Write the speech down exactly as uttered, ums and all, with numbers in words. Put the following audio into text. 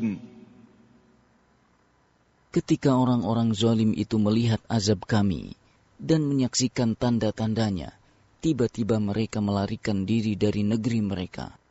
يبصرون. Ketika orang-orang zalim itu melihat azab kami dan menyaksikan tanda-tandanya, tiba-tiba mereka melarikan diri dari negeri mereka.